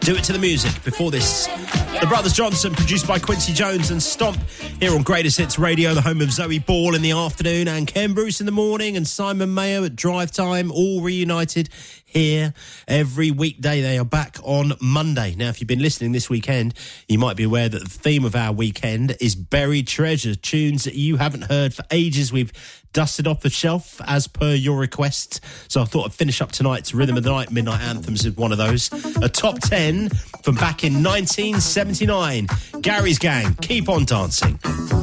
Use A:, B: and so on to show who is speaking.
A: Do It to the Music. Before this, The Brothers Johnson, produced by Quincy Jones and Stomp, here on Greatest Hits Radio, the home of Zoe Ball in the afternoon and Ken Bruce in the morning and Simon Mayo at drive time, all reunited here every weekday. They are back on Monday. Now, if you've been listening this weekend, you might be aware that the theme of our weekend is Buried Treasure, tunes that you haven't heard for ages. We've dusted off the shelf as per your request. So I thought I'd finish up tonight's Rhythm of the Night Midnight Anthems with one of those. A top 10 from back in 1979. Gary's Gang, Keep On Dancing.